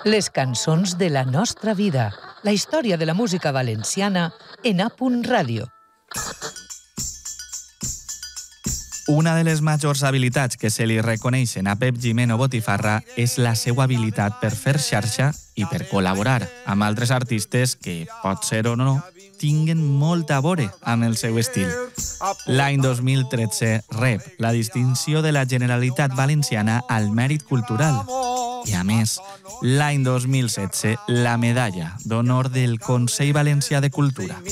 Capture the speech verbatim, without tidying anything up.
Les cançons de la nostra vida. La història de la música valenciana en A Punt Ràdio. Una de les majors habilitats que se li reconeixen a Pep Gimeno Botifarra és la seva habilitat per fer xarxa i per col·laborar amb altres artistes que, pot ser o no, tinguen molt a veure amb el seu estil. L'any dos mil tretze rep la distinció de la Generalitat Valenciana al Mèrit Cultural i, a més, l'any dos mil setze la medalla d'honor del Consell Valencià de Cultura.